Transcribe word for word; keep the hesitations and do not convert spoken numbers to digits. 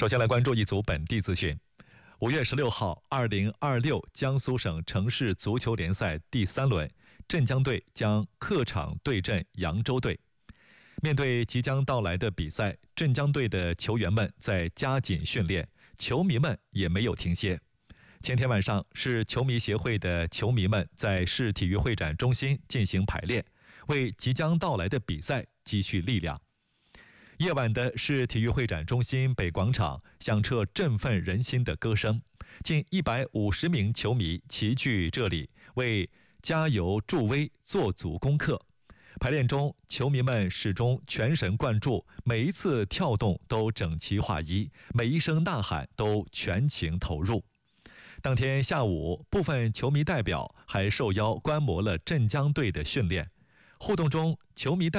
首先来关注一组本地资讯。五月十六号，二零二六江苏省城市足球联赛第三轮，镇江队将客场对阵扬州队。面对即将到来的比赛，镇江队的球员们在加紧训练，球迷们也没有停歇。前天晚上，市球迷协会的球迷们在市体育会展中心进行排练，为即将到来的比赛积蓄力量。夜晚的市体育会展中心北广场响彻振奋人心的歌声，近一百五十名球迷齐聚这里，为加油助威做足功课。排练中，球迷们始终全神贯注，每一次跳动都整齐划一，每一声呐喊都全情投入。当天下午，部分球迷代表还受邀观摩了镇江队的训练。互动中，球迷代